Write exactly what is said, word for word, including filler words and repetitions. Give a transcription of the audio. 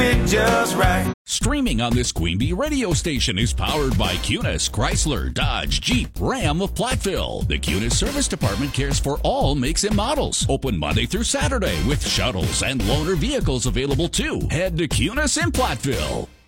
fit just right. Streaming on this Queen Bee radio station is powered by Cunis, Chrysler, Dodge, Jeep, Ram of Platteville. The Cunis Service Department cares for all makes and models. Open Monday through Saturday with shuttles and loaner vehicles available too. Head to Cunis in Platteville.